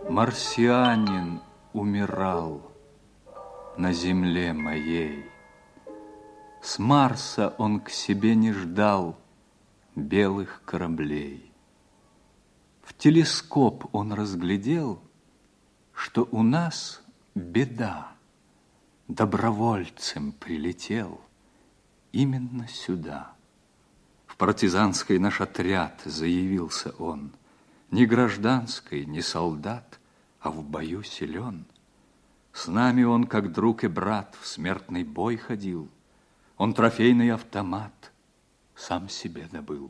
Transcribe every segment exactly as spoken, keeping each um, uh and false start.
Марсианин умирал на земле моей. С Марса он к себе не ждал белых кораблей. В телескоп он разглядел, что у нас беда. Добровольцем прилетел именно сюда. В партизанский наш отряд заявился он. Не гражданский, не солдат, а в бою силен. С нами он, как друг и брат, в смертный бой ходил. Он трофейный автомат сам себе добыл.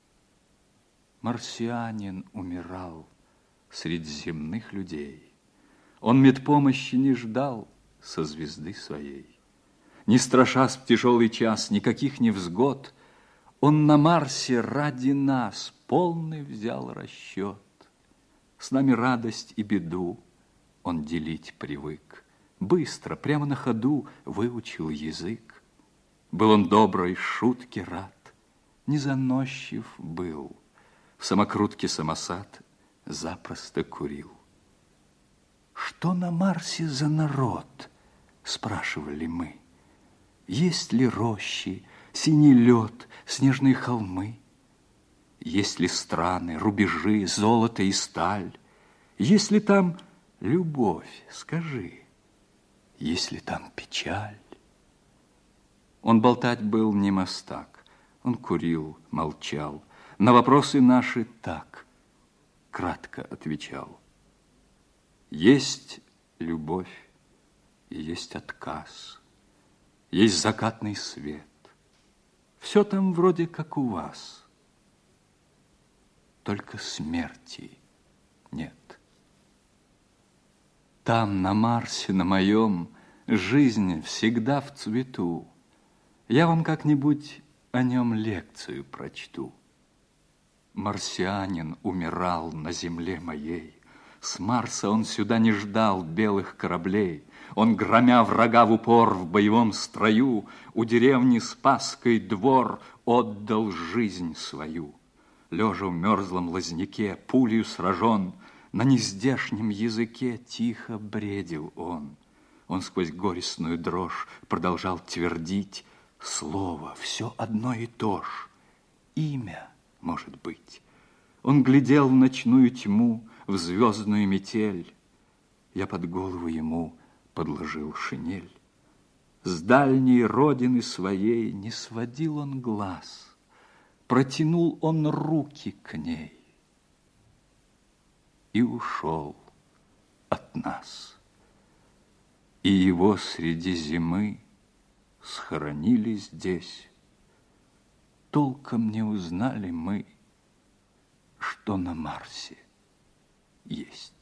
Марсианин умирал среди земных людей. Он медпомощи не ждал со звезды своей. Не страшась в тяжелый час никаких невзгод, он на Марсе ради нас полный взял расчет. С нами радость и беду он делить привык. Быстро, прямо на ходу выучил язык. Был он доброй шутке рад, не заносчив был. В самокрутке самосад запросто курил. Что на Марсе за народ, спрашивали мы. Есть ли рощи, синий лед, снежные холмы? Есть ли страны, рубежи, золото и сталь? Есть ли там любовь, скажи? Есть ли там печаль? Он болтать был не мастак. Он курил, молчал. На вопросы наши так кратко отвечал. Есть любовь и есть отказ. Есть закатный свет. Все там вроде как у вас. Только смерти нет. Там, на Марсе, на моем, жизнь всегда в цвету. Я вам как-нибудь о нем лекцию прочту. Марсианин умирал на земле моей. С Марса он сюда не ждал белых кораблей. Он, громя врага в упор в боевом строю, у деревни Спасской двор отдал жизнь свою. Лежа в мерзлом лозняке, пулею сражен, на нездешнем языке тихо бредил он. Он сквозь горестную дрожь продолжал твердить слово, все одно и то ж. Имя, может быть. Он глядел в ночную тьму, в звездную метель. Я под голову ему подложил шинель. С дальней родины своей не сводил он глаз. Протянул он руки к ней и ушел от нас. И его среди зимы схоронили здесь. Толком не узнали мы, что на Марсе есть.